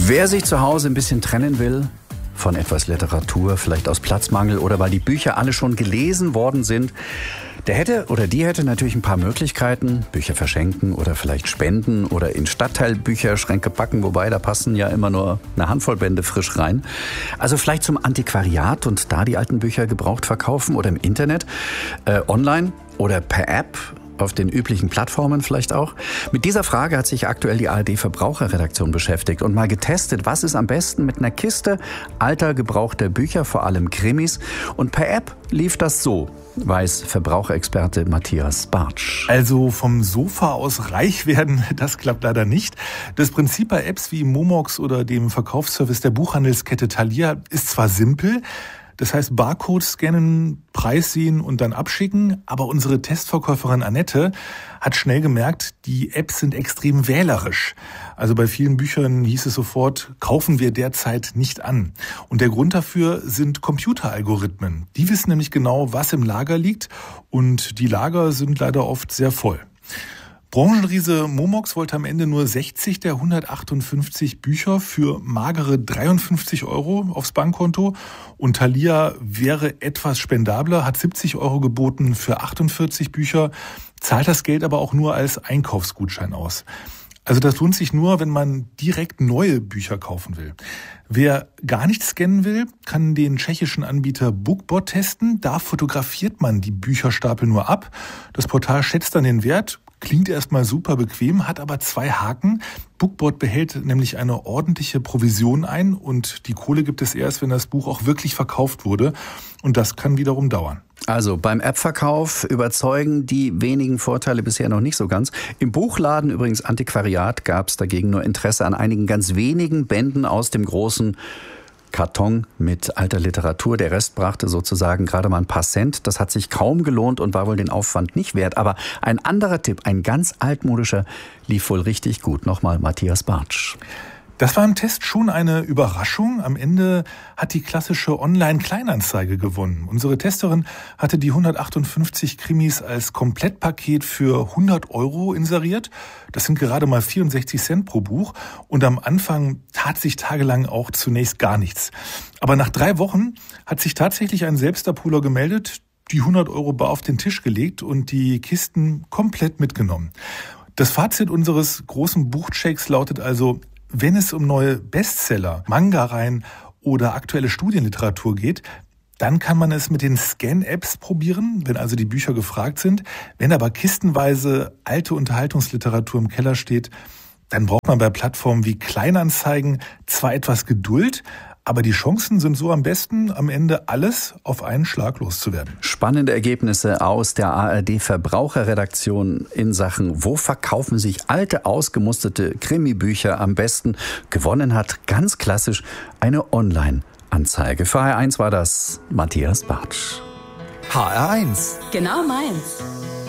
Wer sich zu Hause ein bisschen trennen will von etwas Literatur, vielleicht aus Platzmangel oder weil die Bücher alle schon gelesen worden sind, der hätte oder die hätte natürlich ein paar Möglichkeiten. Bücher verschenken oder vielleicht spenden oder in Stadtteilbücherschränke packen, wobei da passen ja immer nur eine Handvoll Bände frisch rein. Also vielleicht zum Antiquariat und da die alten Bücher gebraucht verkaufen oder im Internet, online oder per App. Auf den üblichen Plattformen vielleicht auch. Mit dieser Frage hat sich aktuell die ARD-Verbraucherredaktion beschäftigt und mal getestet, was ist am besten mit einer Kiste alter, gebrauchter Bücher, vor allem Krimis. Und per App lief das so, weiß Verbraucherexperte Matthias Bartsch. Also vom Sofa aus reich werden, das klappt leider nicht. Das Prinzip bei Apps wie Momox oder dem Verkaufsservice der Buchhandelskette Thalia ist zwar simpel, das heißt Barcode scannen, Preis sehen und dann abschicken. Aber unsere Testverkäuferin Annette hat schnell gemerkt, die Apps sind extrem wählerisch. Also bei vielen Büchern hieß es sofort, kaufen wir derzeit nicht an. Und der Grund dafür sind Computeralgorithmen. Die wissen nämlich genau, was im Lager liegt. Und die Lager sind leider oft sehr voll. Branchenriese Momox wollte am Ende nur 60 der 158 Bücher für magere 53 € aufs Bankkonto. Und Thalia wäre etwas spendabler, hat 70 € geboten für 48 Bücher, zahlt das Geld aber auch nur als Einkaufsgutschein aus. Also das lohnt sich nur, wenn man direkt neue Bücher kaufen will. Wer gar nicht scannen will, kann den tschechischen Anbieter Bookbot testen. Da fotografiert man die Bücherstapel nur ab. Das Portal schätzt dann den Wert. Klingt erstmal super bequem, hat aber 2 Haken. Bookbot behält nämlich eine ordentliche Provision ein und die Kohle gibt es erst, wenn das Buch auch wirklich verkauft wurde. Und das kann wiederum dauern. Also beim App-Verkauf überzeugen die wenigen Vorteile bisher noch nicht so ganz. Im Buchladen, übrigens Antiquariat, gab es dagegen nur Interesse an einigen ganz wenigen Bänden aus dem großen Karton mit alter Literatur. Der Rest brachte sozusagen gerade mal ein paar Cent. Das hat sich kaum gelohnt und war wohl den Aufwand nicht wert. Aber ein anderer Tipp, ein ganz altmodischer, lief wohl richtig gut. Nochmal Matthias Bartsch. Das war im Test schon eine Überraschung. Am Ende hat die klassische Online-Kleinanzeige gewonnen. Unsere Testerin hatte die 158 Krimis als Komplettpaket für 100 € inseriert. Das sind gerade mal 64 Cent pro Buch. Und am Anfang tat sich tagelang auch zunächst gar nichts. Aber nach 3 Wochen hat sich tatsächlich ein Selbstabholer gemeldet, die 100 € bar auf den Tisch gelegt und die Kisten komplett mitgenommen. Das Fazit unseres großen Buchchecks lautet also: Wenn es um neue Bestseller, Manga-Reihen oder aktuelle Studienliteratur geht, dann kann man es mit den Scan-Apps probieren, wenn also die Bücher gefragt sind. Wenn aber kistenweise alte Unterhaltungsliteratur im Keller steht, dann braucht man bei Plattformen wie Kleinanzeigen zwar etwas Geduld, aber die Chancen sind so am besten, am Ende alles auf einen Schlag loszuwerden. Spannende Ergebnisse aus der ARD-Verbraucherredaktion in Sachen, wo verkaufen sich alte, ausgemusterte Krimi-Bücher am besten. Gewonnen hat ganz klassisch eine Online-Anzeige. Für HR1 war das Matthias Bartsch. HR1. Genau meins.